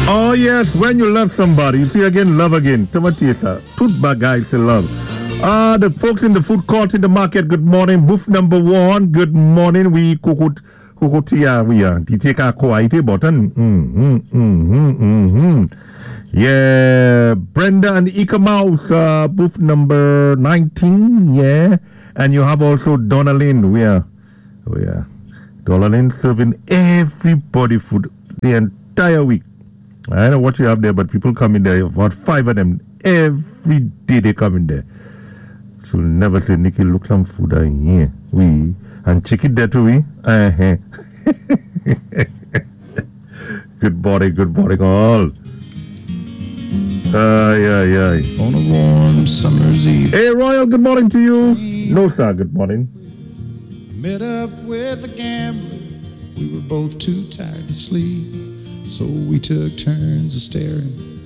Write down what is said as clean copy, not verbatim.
Oh yes, when you love somebody, you see again, love again. Tomatisa, tooth bagay say love. The folks in the food court in the market, good morning. Booth number one, good morning. We kukutia, we are. The take our quality button. Yeah, Brenda and Ika Mouse, booth number 19, yeah. And you have also Donalyn, we are. Donalyn serving everybody food the entire week. I don't know what you have there, but people come in there, about 5 of them, every day they come in there. So never say, Nikki, look some food in here. We, and check it there too, we. Good morning all. Yeah. On a warm summer's eve. Hey, Royal, good morning to you. No, sir, good morning. Met up with a gambler. We were both too tired to sleep, so we took turns of staring